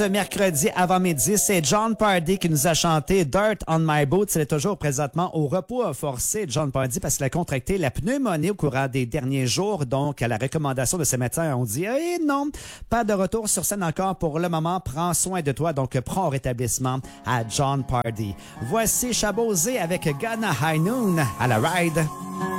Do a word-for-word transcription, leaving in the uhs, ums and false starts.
Ce mercredi avant-midi, c'est Jon Pardi qui nous a chanté Dirt on My Boots. Il est toujours présentement au repos forcé, Jon Pardi, parce qu'il a contracté la pneumonie au courant des derniers jours. Donc, à la recommandation de ses médecins, on dit eh non, pas de retour sur scène encore pour le moment. Prends soin de toi. Donc, prends rétablissement à Jon Pardi. Voici Chabosé avec Ghana High Noon à la ride.